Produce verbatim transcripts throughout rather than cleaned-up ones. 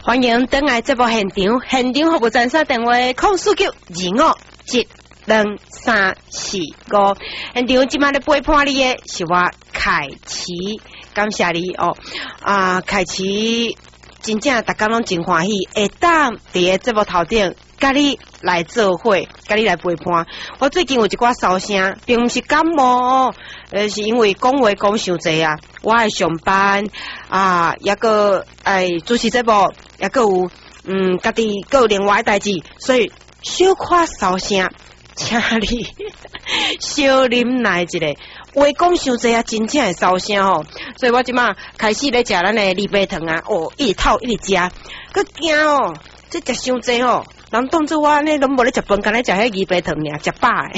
欢迎登来这部现场，现场服务专线电话零四九二五一两三四五。现场今晚咧陪伴你的是我凯琪，感谢你哦。啊，凯琪真正大家拢真欢喜，会当伫个节目头顶，甲你来做伙，甲你来陪伴。我最近有一寡烧声，并毋是感冒哦，呃，是因为讲话讲伤济啊。我爱上班啊，也个哎主持节目，也个有嗯家己个有另外的代志，所以小可烧声，请你小忍耐一下。话讲伤济啊，真正会烧声吼，所以我即马开始咧食咱的利贝糖啊，哦，一直透一直食，佮惊哦，这食伤济吼，人当做我安尼拢无咧食饭，干咧食迄利贝糖尔，食饱诶。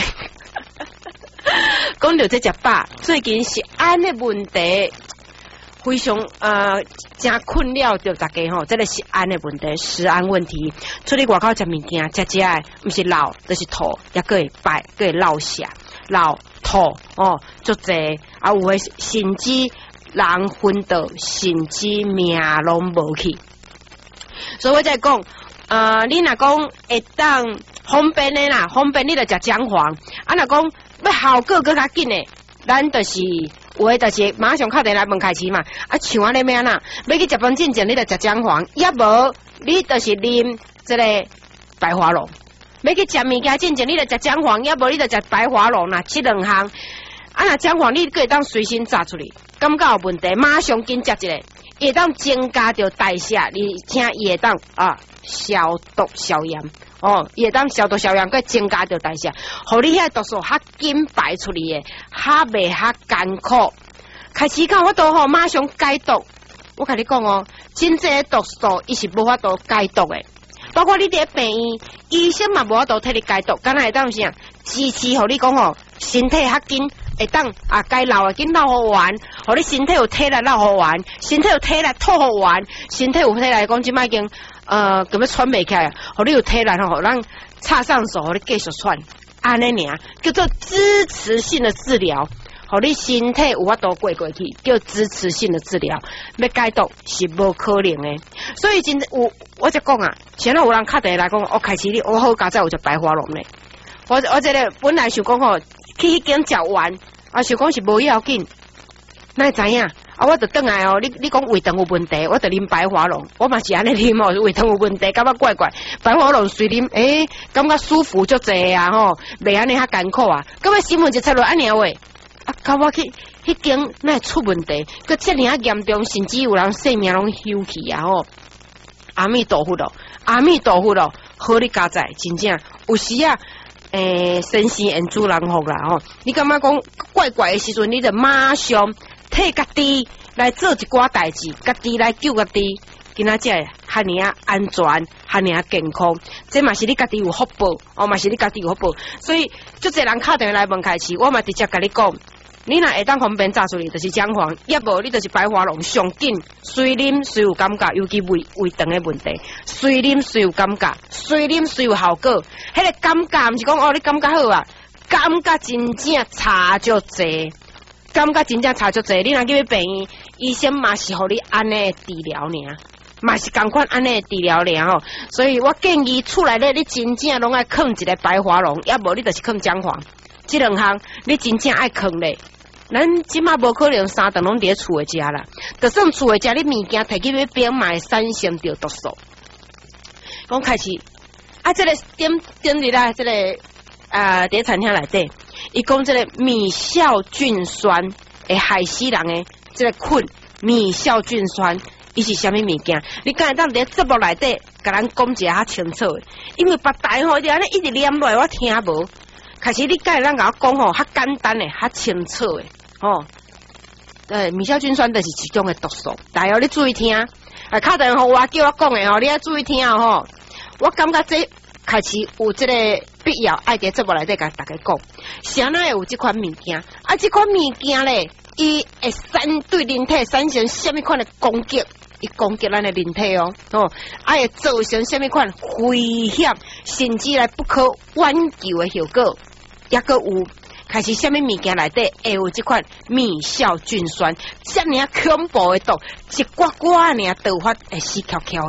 讲到这食饱，最近食安的问题非常呃真困扰着大家吼，这个食安的问题，食安问题，出去外口食物件，食食诶，毋是老就是吐，也个会败，个会落下，老吐哦，足济啊，有诶甚至人昏倒，甚至命拢无去。所以我在讲，呃，你若讲会当方便的啦，方便你就食姜黄，啊，若讲要效果更较紧诶，咱就是有诶，就是马上敲电来问开始嘛。啊，像安尼咩呐？要去食饭进前，你就食姜黄，要无你就是啉这个白花龙。要去食物件进前，你就食姜黄，要无你就食白花龙啦。这两项，啊，若姜黄你可以当随身炸出来，感觉有问题，马上紧食一个，会当增加着代谢，而且伊会当啊消毒消炎。哦，也当消毒消炎，佮增加着代谢，互你遐毒素较紧排出嚟诶，较袂较艰苦。开始讲我都吼马上解毒，我甲你讲哦，真正毒素伊是无法度解毒诶，包括你伫病院，医生嘛无法度替你解毒，敢若会当啥支持，互你讲哦，身体较紧会当啊该流诶紧流好完，互你身体有体力流好完，身体有体力吐好完，身体有体力讲即摆已经。呃，咁样喘袂起来，互你有体力吼，咱插上手，互你继续喘，安尼尔叫做支持性的治疗，互你身体有法度过过去，叫支持性的治疗。要解毒是无可能的，所以真有我才讲啊，现在有人敲电话来讲，我开始你我好加在有只白花龙咧，我我这个本来想讲吼，去迄间食完，啊想讲是无要紧，哪会知影？啊，我就转来哦，你你讲胃肠有问题，我就啉白花龙，我嘛是安尼啉哦，胃肠有问题，感觉怪怪，白花龙随啉，诶、欸，感觉舒服足济啊吼，袂安尼较艰苦啊，咁啊新闻就出来安尼话，啊，到我去迄间那会出问题，佮遮尔啊严重，甚至有人性命拢休去啊吼，阿弥陀佛咯，阿弥陀佛咯，好你加载，真正有时啊。诶、欸，神仙缘主人福啦吼！你感觉讲怪怪的时阵，你就马上替家己来做一寡代志，家己来救家己，今仔只遐尼啊安全，遐尼啊健康，这嘛是你家己有福报，哦嘛是你家己有福报，所以就这人敲电话来问开始，我嘛直接甲你讲，你若会当方便炸出来，就是姜黄，要无你就是白花龙，上紧随啉随有感觉，尤其胃胃肠的问题，随啉随有感觉，随啉随有效果。迄、那个感觉毋是讲哦，你感觉好啊，感觉真正差足济，感觉真正差足济。你若去病院，医生嘛是互你安尼治疗尔，嘛是共款安尼治疗尔吼。所以我建议出来咧，你真正拢爱啃一个白花龙，要无你就是啃姜黄，这两项你真正爱啃咧。咱即马无可能三顿拢伫厝诶食啦，就算厝诶食，你物件摕去要冰嘛会产生着毒素。讲开始，啊，这个点点入来，这个啊，伫餐厅内底，伊讲这个米酵菌酸会害死人诶，这个菌米酵菌酸，伊是啥物物件？你敢会当伫节目内底，甲咱讲一下较清楚诶，因为别台吼，你安尼一直念落来，我听无。开始你该咱甲我讲吼，较简单诶，较清楚诶，吼，呃，米酵菌酸就是一种诶毒素，大家你注意听，啊，敲电话我叫我讲诶吼，你要注意听吼，我感觉这开始有这个必要爱伫节目内底甲大家讲，啥哪有这款物件，啊，这款物件咧，伊会产对人体产生什么款诶攻击？伊攻击咱的人体哦，哦，啊会造成什么款危险，甚至来不可挽救的效果，也个有开始什么物件内底会有这款米酵菌酸，遮尔恐怖的毒，一刮刮尔头发会死翘翘的，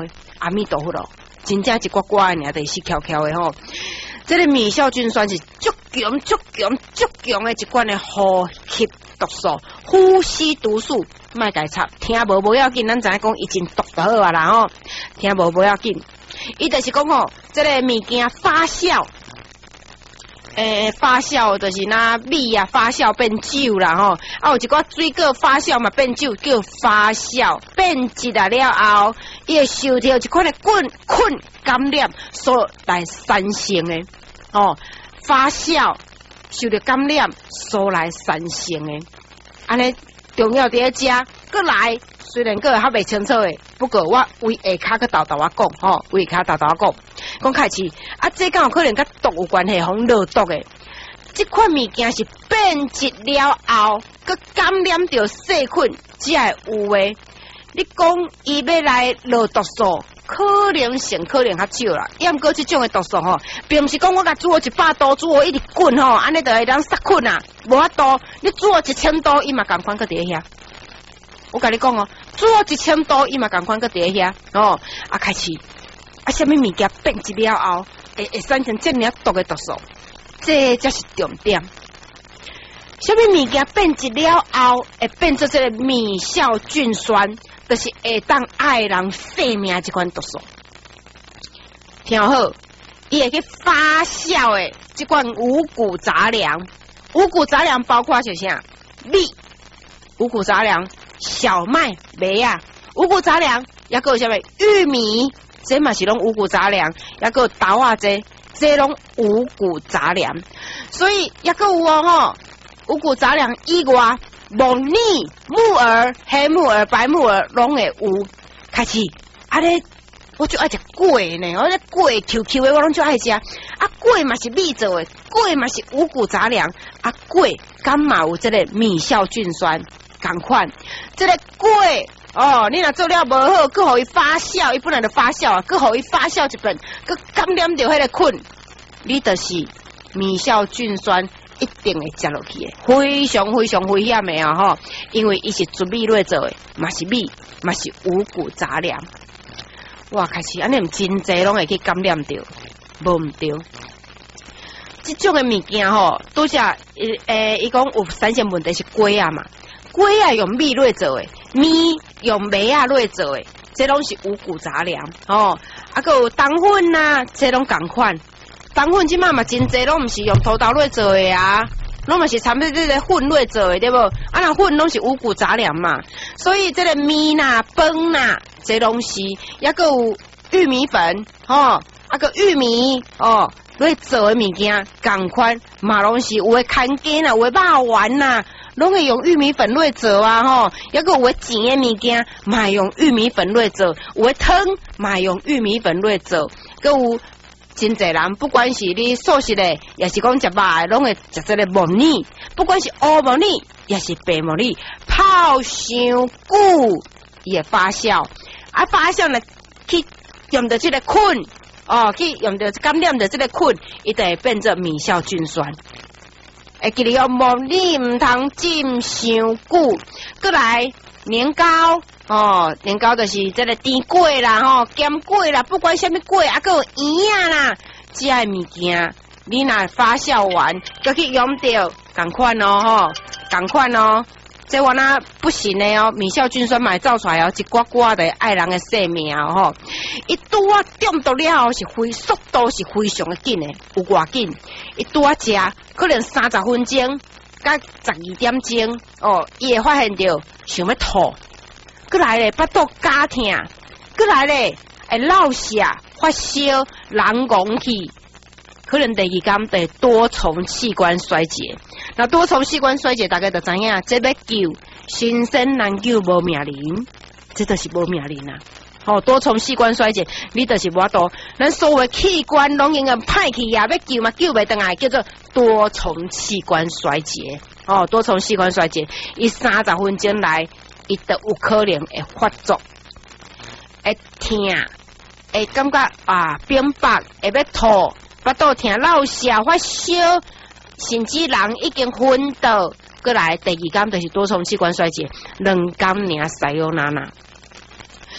阿弥陀佛咯，真正一刮刮的尔，得是翘翘的吼。这个米酵菌酸是足强、足强、足强的一款的呼吸毒素、呼吸毒素，莫解插，听无无要紧，咱知影讲伊真毒就好啊啦吼，听无无要紧。伊就是讲吼，这个物件发酵，诶、欸，发酵就是那米啊发酵变酒啦吼，啊有一寡水果发酵嘛变酒，叫发酵变质啊了后，伊会受到一款的菌菌感染所来产生的哦，发酵受到感染所来产生的，安尼重要伫咧遮，过来。虽然个还未清楚诶，不过我为下骹个豆豆我讲吼，为下骹豆豆我讲，讲开始啊，这敢有可能甲毒有关系，红热毒诶。这款物件是变质了后，佮感染到细菌才会有诶。你讲伊要来落毒素，可能性可能较少啦。要毋过这种诶毒素吼，并毋是讲我甲煮一百度，煮一直滚吼，安尼就会当杀菌啊，无法度。你煮一千度，伊嘛共款佮伫遐。我甲你讲哦，煮一千度，伊嘛共款个伫遐哦。啊，开始啊，什么物件变质了后，会会产生这么毒的毒素，这才是重点。什么物件变质了后，会变做这个米酵菌酸，就是会当害人性命这款毒素。听好，伊会去发酵的这款五谷杂粮，五谷杂粮包括是啥？米，五谷杂粮。小麦、麦啊，五谷杂粮，也个有啥物玉米，这嘛是拢五谷杂粮，也个有豆啊，这这拢五谷杂粮。所以也个有哦吼，五谷杂粮以外，木耳、木耳、黑木耳、白木耳拢会有。开始，啊咧，我就爱食粿呢，我咧粿 Q Q 的我拢就爱食。啊，粿嘛是米做的，粿嘛是五谷杂粮，啊粿干嘛有这个米酵菌酸？同款，这个粿哦，你若做了无好，佮互伊发酵，伊本来就发酵啊，佮互伊发酵一遍，佮感染着迄个菌，你就是米酵菌酸一定会食落去的，非常非常危险的啊吼，因为伊是纯米类做的，嘛是米，嘛是五谷杂粮。哇，开始安尼毋真济拢会去感染着，无毋对。这种的物件吼，拄则诶，伊讲有产生问题是粿啊嘛。粿啊用米类做的，米用麦啊类做的，这拢是五谷杂粮哦。啊，佮有冬粉呐，这拢共款。冬粉即马嘛真济，拢毋是用土豆类做的啊，拢嘛是参与这个粉类做的，对无？啊，那粉拢是五谷杂粮嘛，所以这个米呐、饭呐，这拢是，也佮有玉米粉哦，啊个玉米哦，类做的物件共款，嘛拢是有诶干煎啊，有诶肉丸呐。拢会用玉米粉类做啊吼，也个有诶甜诶物件，嘛用玉米粉类做，有诶汤嘛用玉米粉类做，佮有真侪人，不管是你素食诶，也是讲食肉诶，拢会食这个木耳，不管是黑木耳，也是白木耳，泡伤久也发酵，啊发酵呢去用到这个菌，哦，去用到感染到这个菌，伊就会变做米酵菌酸。会记得哦，木耳唔通浸伤久，过来年糕哦，年糕就是这个甜粿啦吼，咸粿啦，不管什么粿，啊，佮有圆啊啦，这些物件你若发酵完，佮去用掉，共款哦吼，共款哦。这我那不行的哦，米酵菌酸嘛造出来哦，一刮刮的爱人的性命哦吼，伊拄啊中毒了后是非速度是非常的紧的，有偌紧，伊拄啊食可能三十分钟，甲十二点钟哦，伊会发现着想要吐，过来咧腹肚加痛，过来咧会落瀉、发烧、人戆去。可能第二天得多重器官衰竭，那多重器官衰竭大家就知影，这要救新生难救无命人，这就是无命人啊！哦，多重器官衰竭，你就是无多，咱所有器官拢用个歹去呀，要救嘛救袂倒来，叫做多重器官衰竭。哦，多重器官衰竭，伊三十分钟来，伊都有可能会发作，会痛，会感觉啊冰白，会要吐。腹肚痛、落瀉、发烧，甚至人已经昏倒，过来第二天就是多重器官衰竭，两天尔塞哟娜娜。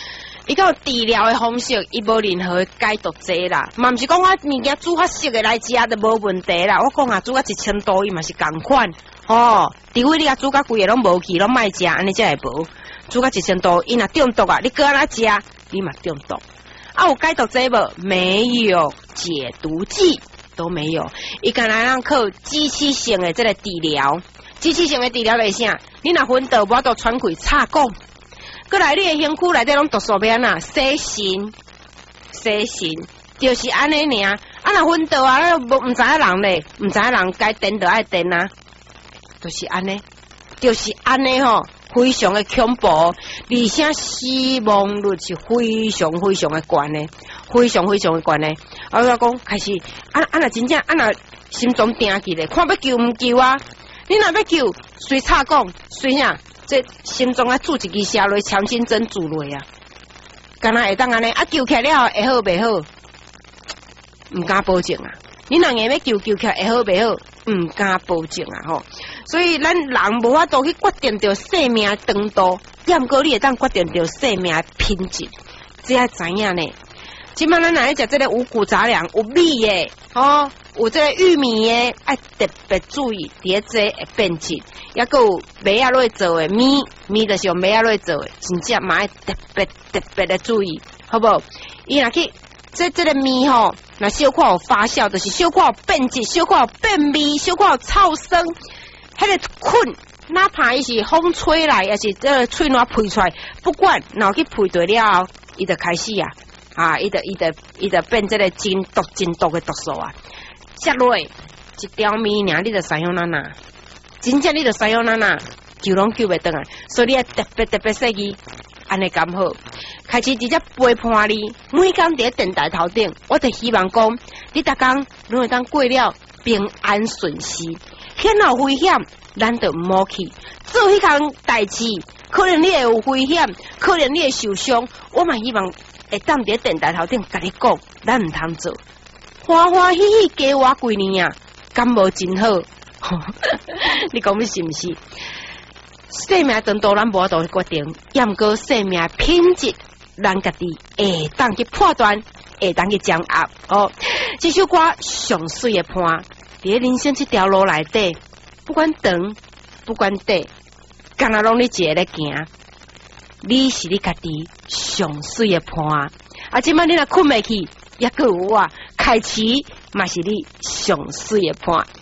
伊个治疗的方式，伊无任何解毒剂啦，嘛毋是讲我物件煮较熟的来食就无问题啦。我讲啊，煮到一千度伊嘛是共款哦。除非你啊煮到规个拢无去，拢卖食，安尼才会无。煮到一千度，伊若中毒啊，你搁安怎食，你嘛中毒。啊，有解毒剂无？没有，解毒剂都没有。伊干来让靠机器性的这个治疗，机器性的治疗是啥？你若昏倒，无度喘气、插讲。过来，你的身躯内底拢毒素变啊，洗肾，洗肾，就是安尼尔。啊，若昏倒啊，无毋知影人咧，毋知影人该电就爱电啊，就是安尼，就是安尼吼，非常的恐怖，而且死亡率是非常非常的高呢，非常非常的高呢。啊，我讲开始，啊啊，若真正啊，若心脏定起咧，看要救毋救啊？你若要救，随插讲，随啥？这心脏啊，注一支下落强心针注落啊，敢若会当安尼啊？救起来了会好袂好？唔敢保证啊！你若硬要救救起来会好袂好？唔敢保证啊！吼，所以咱人无法度去决定着生命长度，也毋过你会当决定着生命品质，这要知影呢。即摆咱若咧食这个五谷杂粮，有米诶，吼，有这个玉米诶，爱特别注意迭这会变质。也个有麦仔落做诶米，米就是用麦仔落做诶，真正嘛爱特别特别的注意，好不好？伊若去这这个米吼，若小可有发酵，就是小可有变质，小可有变味，小可有臭酸，迄个菌，哪怕伊是风吹来，也是这个喙暖配出来，不管若去配对了后，伊就开始啊，啊，伊就伊就伊就变这个真毒真毒的毒素啊，接落一条米尔，你就使用哪哪？真正你着使用哪哪救拢救袂倒来，所以你要特别特别细意，安尼刚好。开始直接陪伴你，每工伫电台头顶，我就希望讲，你逐工拢会当过了平安顺遂。险有危险，咱就毋好去做迄项代志，可能你会有危险，可能你会受伤。我嘛希望会当伫电台头顶甲你讲，咱毋通做，欢欢喜喜加活几年啊，敢无真好？你讲你是毋是？生命长度咱无法度去决定，也毋过生命品质，咱家己会当去判断，会当去掌握。哦，这首歌上水的伴，伫人生这条路内底，不管长，不管短，干那拢你一个咧行，你是你家己上水的伴。啊，即摆你若困袂去，也个有我开始，嘛是你上水的伴。